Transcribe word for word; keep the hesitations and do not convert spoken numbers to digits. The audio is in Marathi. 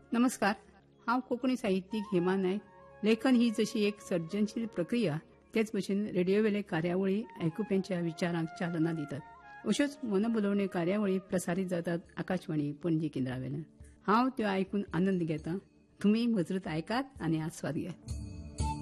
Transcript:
नमस्कार. हांव कोंकणी साहित्यीक हेमा नायक. लेखन ही जशी एक सर्जनशील प्रक्रिया तेच भशेन रेडिओवेले कार्यावळी आयकुप्यांच्या विचारांक चालना दितात. अश्योच मनभुलोवणी कार्यावळी प्रसारीत जातात आकाशवाणी पणजी केंद्रावेल्यान. हांव त्यो आयकून आनंद घेतां. तुमी मजरत आयकात आनी आस्वाद घेयात.